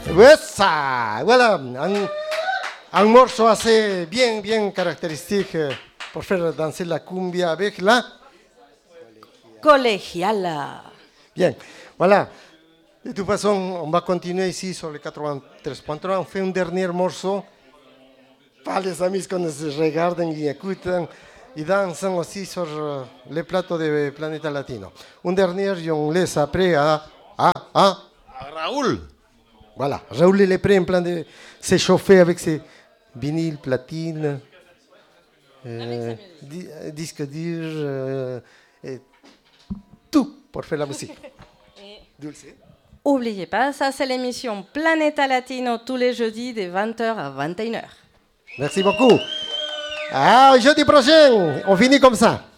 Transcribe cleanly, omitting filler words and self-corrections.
Ouais, ça, voilà, un morceau assez bien caractéristique pour faire danser la cumbia avec la... Colegiala. Bien, voilà. De toute façon, on va continuer ici sur le 93.3. On fait un dernier morceau. Pas les amis qui nous regardent et écoutent et dansent aussi sur les plateaux de Planeta Latino. Un dernier, et on laisse après à Raoul. Voilà, Raoul il est prêt en train de s'échauffer avec ses vinyles, platines, disques durs, et tout pour faire la musique. Dulce. Oubliez pas, ça c'est l'émission Planeta Latino tous les jeudis de 20h à 21h. Merci beaucoup. Ah, jeudi prochain, on finit comme ça.